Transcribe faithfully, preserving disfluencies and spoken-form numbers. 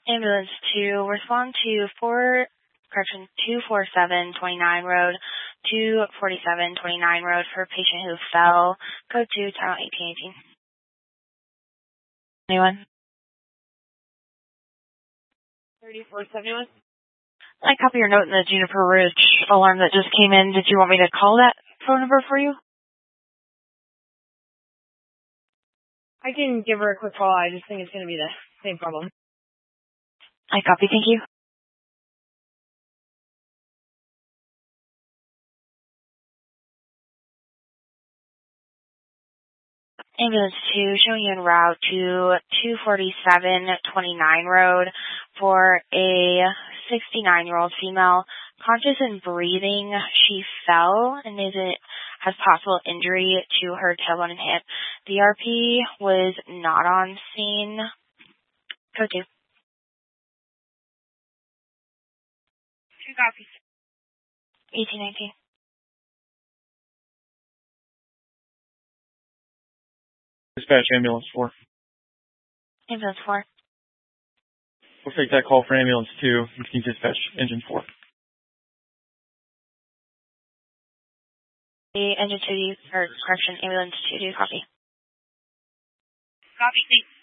Ambulance two, respond to four, correction, two forty-seven twenty-nine Road, two forty-seven twenty-nine Road for a patient who fell. Code two, title eighteen eighteen. Anyone? thirty-four seventy-one. I copy your note in the Juniper Ridge alarm that just came in. Did you want me to call that phone number for you? I can give her a quick call. I just think it's going to be the same problem. I copy. Thank you. Ambulance two, showing you en route to two forty-seven twenty-nine Road for a sixty-nine-year-old female, conscious and breathing. She fell and is it has possible injury to her tailbone and hip. The R P was not on scene. Code two. Two copies. eighteen nineteen. Dispatch ambulance four. Ambulance four. We'll take that call for ambulance two. You can dispatch engine four. The engine two, or correction, ambulance two, do you copy? Copy, thanks.